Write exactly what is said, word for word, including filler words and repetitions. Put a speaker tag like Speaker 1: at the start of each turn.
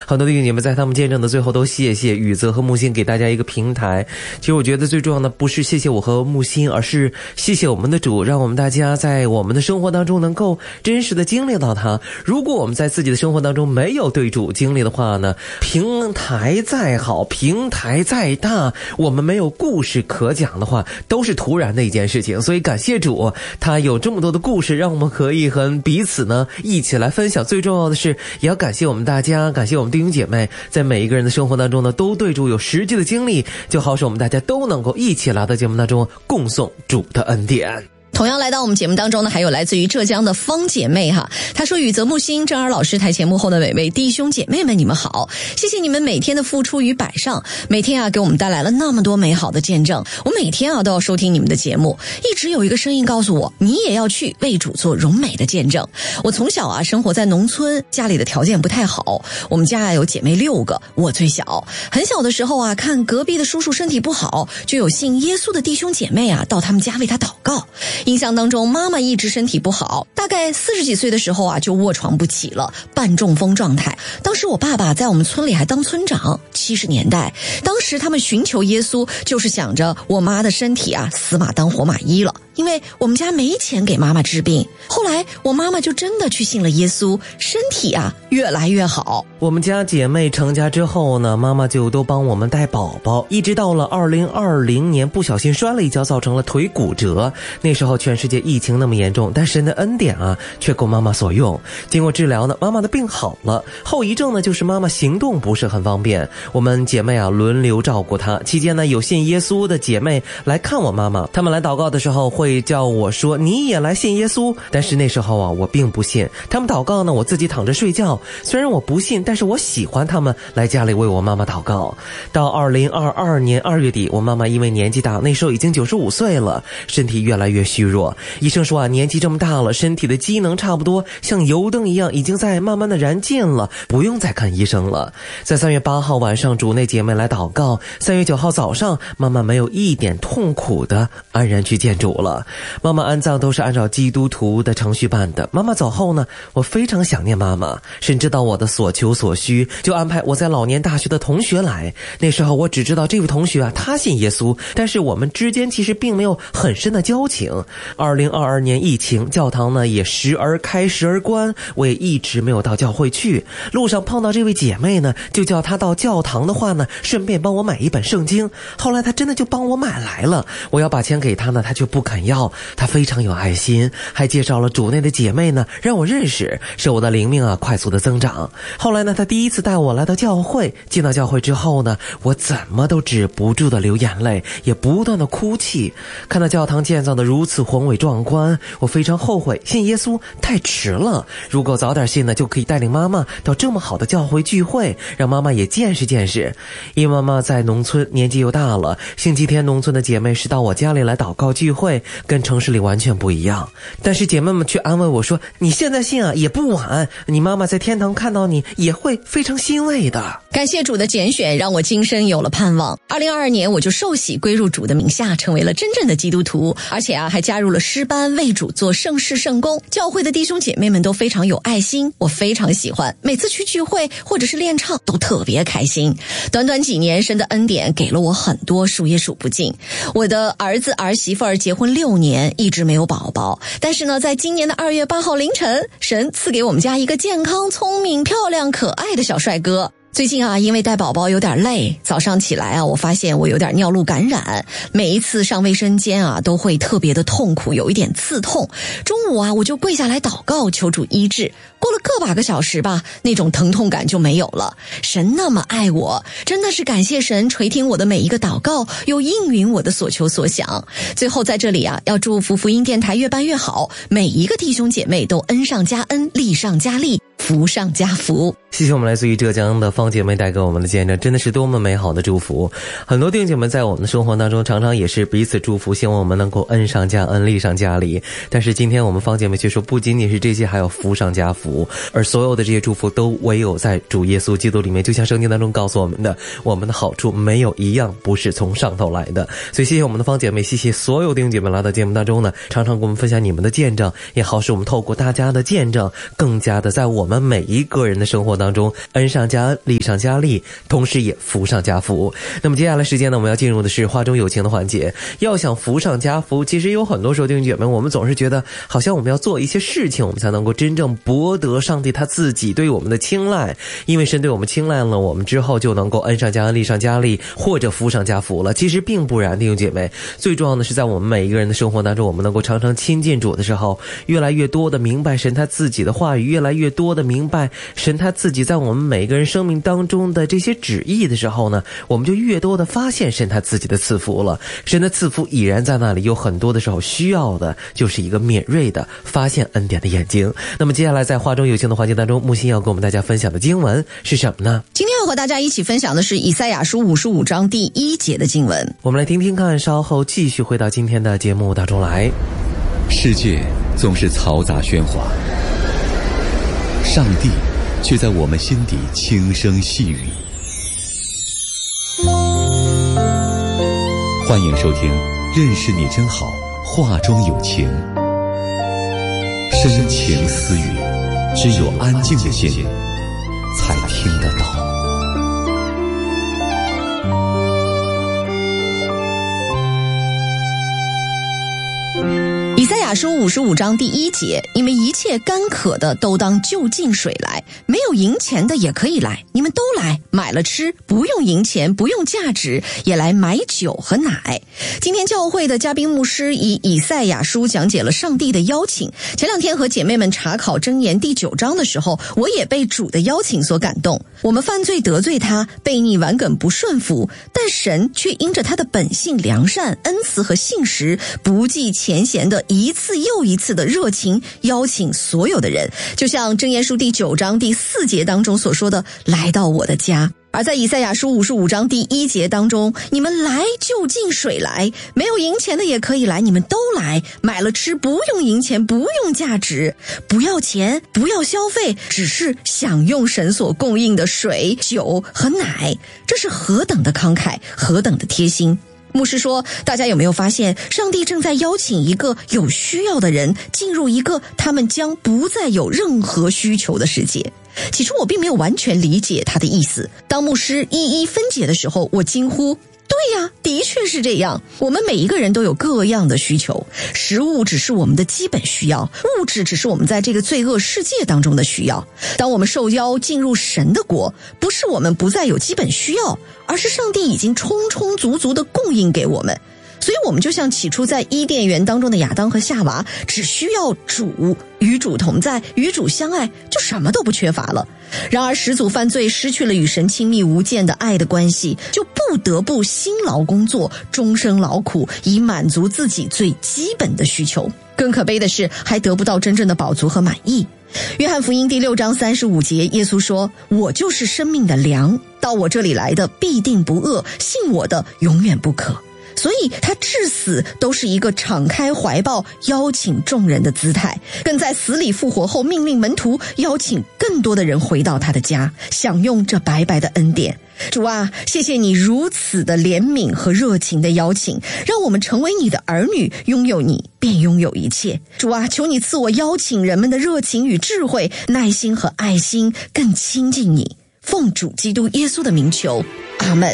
Speaker 1: 很多弟兄姐妹在他们见证的最后都谢谢宇泽和木星给大家一个平台。其实我觉得最重要的不是谢谢我和木星，而是谢谢我们的主，让我们大家在我们的生活当中能够真实的经历到它。如果我们在自己的生活当中没有对主经历的话呢，平台再好，平台再大，我们没有故事可讲的话，都是徒然的一件事情。所以感谢主，他有这么多的故事让我们可以和彼此呢一起来分享。最重要的是也要感谢我们大家，感谢我们弟兄姐妹在每一个人的生活当中呢都对主有实际的经历，就好使我们大家都能够一起来到节目当中共颂主的恩典。
Speaker 2: 同样来到我们节目当中呢，还有来自于浙江的方姐妹哈，她说宇泽木星郑儿老师台前幕后的每位弟兄姐妹们，你们好，谢谢你们每天的付出与摆上，每天啊给我们带来了那么多美好的见证，我每天啊都要收听你们的节目，一直有一个声音告诉我，你也要去为主做荣美的见证。我从小啊生活在农村，家里的条件不太好，我们家啊有姐妹六个，我最小。很小的时候啊，看隔壁的叔叔身体不好，就有信耶稣的弟兄姐妹啊到他们家为他祷告。印象当中妈妈一直身体不好，大概四十几岁的时候啊就卧床不起了，半中风状态。当时我爸爸在我们村里还当村长，七十年代，当时他们寻求耶稣就是想着我妈的身体啊死马当活马医了，因为我们家没钱给妈妈治病。后来我妈妈就真的去信了耶稣，身体啊越来越好。
Speaker 1: 我们家姐妹成家之后呢，妈妈就都帮我们带宝宝，一直到了二零二零年不小心摔了一跤，造成了腿骨折。那时候全世界疫情那么严重，但神的恩典啊却够妈妈所用。经过治疗呢，妈妈的病好了，后遗症呢就是妈妈行动不是很方便。我们姐妹啊轮流照顾她，期间呢有信耶稣的姐妹来看我妈妈，她们来祷告的时候会叫我说你也来信耶稣，但是那时候啊我并不信。他们祷告呢，我自己躺着睡觉，虽然我不信，但是我喜欢他们来家里为我妈妈祷告。到二零二二年二月底，我妈妈因为年纪大，那时候已经九十五岁了，身体越来越虚弱。医生说啊，年纪这么大了，身体的机能差不多像油灯一样已经在慢慢的燃尽了，不用再看医生了。在三月八号晚上，主内姐妹来祷告，三月九号早上，妈妈没有一点痛苦的安然去见主了。妈妈安葬都是按照基督徒的程序办的。妈妈走后呢，我非常想念妈妈，神知道我的所求所需，就安排我在老年大学的同学来。那时候我只知道这位同学啊，他信耶稣，但是我们之间其实并没有很深的交情。二零二二年疫情，教堂呢也时而开时而关，我也一直没有到教会去。路上碰到这位姐妹呢，就叫她到教堂的话呢，顺便帮我买一本圣经。后来她真的就帮我买来了，我要把钱给她呢，她却不肯要。她非常有爱心，还介绍了主内的姐妹呢让我认识，使我的灵命啊快速的增长。后来呢，她第一次带我来到教会，进到教会之后呢，我怎么都止不住的流眼泪，也不断的哭泣。看到教堂建造的如此宏伟壮观，我非常后悔信耶稣太迟了，如果早点信呢，就可以带领妈妈到这么好的教会聚会，让妈妈也见识见识。因为妈妈在农村，年纪又大了，星期天农村的姐妹是到我家里来祷告聚会，跟城市里完全不一样。但是姐妹们却安慰我说，你现在信啊也不晚，你妈妈在天堂看到你也会非常欣慰的。
Speaker 2: 感谢主的拣选，让我今生有了盼望。二零二二年我就受洗归入主的名下，成为了真正的基督徒，而且啊还加入了诗班，为主做圣事圣工。教会的弟兄姐妹们都非常有爱心，我非常喜欢，每次去聚会或者是练唱都特别开心。短短几年，神的恩典给了我很多，数也数不尽。我的儿子儿媳妇儿结婚六年，一直没有宝宝，但是呢，在今年的二月八号凌晨，神赐给我们家一个健康、聪明、漂亮、可爱的小帅哥。最近啊，因为带宝宝有点累，早上起来啊，我发现我有点尿路感染，每一次上卫生间啊，都会特别的痛苦，有一点刺痛。中午啊，我就跪下来祷告，求主医治。过了个把个小时吧，那种疼痛感就没有了。神那么爱我，真的是感谢神垂听我的每一个祷告，又应允我的所求所想。最后在这里啊，要祝福福音电台越办越好，每一个弟兄姐妹都恩上加恩，利上加利，福上加福。
Speaker 1: 谢谢我们来自于浙江的方姐妹带给我们的见证，真的是多么美好的祝福。很多弟兄姐妹在我们的生活当中常常也是彼此祝福，希望我们能够恩上加恩，利上加利。但是今天我们方姐妹却说，不仅仅是这些，还有福上加福，而所有的这些祝福都唯有在主耶稣基督里面。就像圣经当中告诉我们的，我们的好处没有一样不是从上头来的。所以谢谢我们的方姐妹，谢谢所有弟兄姐妹来到节目当中呢，常常跟我们分享你们的见证，也好使我们透过大家的见证，更加的在我们们每一个人的生活当中恩上加利上加利，同时也福上加福。那么接下来时间呢，我们要进入的是话中有情的环节。要想福上加福，其实有很多时候弟兄姐妹，我们总是觉得好像我们要做一些事情，我们才能够真正博得上帝他自己对我们的青睐，因为神对我们青睐了，我们之后就能够恩上加恩，利上加利，或者福上加福了。其实并不然，弟兄姐妹，最重要的是在我们每一个人的生活当中，我们能够常常亲近主的时候，越来越多的明白神他自己的话语，越来越多的明白神他自己在我们每个人生命当中的这些旨意的时候呢，我们就越多的发现神他自己的赐福了。神的赐福已然在那里，有很多的时候需要的就是一个敏锐的发现恩典的眼睛。那么接下来在话中有情的环节当中，木星要跟我们大家分享的经文是什么呢？
Speaker 2: 今天要和大家一起分享的是以赛亚书五十五章第一节的经文，
Speaker 1: 我们来听听看，稍后继续回到今天的节目当中来。
Speaker 3: 世界总是嘈杂喧哗，上帝却在我们心底轻声细语。欢迎收听认识你真好，话中有情，深情私语，只有安静的心才听得到。
Speaker 2: 以赛亚书五十五章第一节，你们一切干渴的都当就近水来，没有银钱的也可以来，你们都来买了吃，不用银钱，不用价值，也来买酒和奶。今天教会的嘉宾牧师以以赛亚书讲解了上帝的邀请。前两天和姐妹们查考箴言第九章的时候，我也被主的邀请所感动。我们犯罪得罪他，悖逆顽梗不顺服，但神却因着他的本性良善、恩慈和信实，不计前嫌的一次又一次的热情邀请所有的人，就像箴言书第九章第四节当中所说的，来到我的家。而在以赛亚书五十五章第一节当中，你们来就近水来，没有银钱的也可以来，你们都来买了吃，不用银钱，不用价值，不要钱，不要消费，只是享用神所供应的水、酒和奶。这是何等的慷慨，何等的贴心。牧师说，大家有没有发现，上帝正在邀请一个有需要的人进入一个他们将不再有任何需求的世界。起初我并没有完全理解他的意思，当牧师一一分解的时候，我惊呼，对呀，的确是这样。我们每一个人都有各样的需求，食物只是我们的基本需要，物质只是我们在这个罪恶世界当中的需要。当我们受邀进入神的国，不是我们不再有基本需要，而是上帝已经充充足足的供应给我们。所以我们就像起初在伊甸园当中的亚当和夏娃，只需要主，与主同在，与主相爱，就什么都不缺乏了。然而始祖犯罪，失去了与神亲密无间的爱的关系，就不得不辛劳工作，终生劳苦，以满足自己最基本的需求。更可悲的是，还得不到真正的饱足和满意。约翰福音第六章三十五节，耶稣说，我就是生命的粮，到我这里来的必定不饿，信我的永远不渴。所以他至死都是一个敞开怀抱邀请众人的姿态，更在死里复活后命令门徒邀请更多的人回到他的家，享用这白白的恩典。主啊，谢谢你如此的怜悯和热情的邀请，让我们成为你的儿女，拥有你便拥有一切。主啊，求你赐我邀请人们的热情与智慧，耐心和爱心，更亲近你。奉主基督耶稣的名求，阿们。